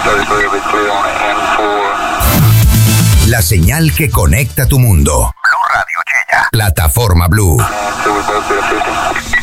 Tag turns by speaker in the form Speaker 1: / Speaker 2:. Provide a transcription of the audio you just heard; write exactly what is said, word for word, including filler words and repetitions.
Speaker 1: La señal que conecta tu mundo. Blue Radio Chella. Plataforma Blue.